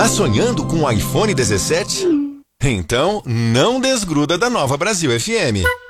Tá sonhando com o iPhone 17? Então, não desgruda da Nova Brasil FM.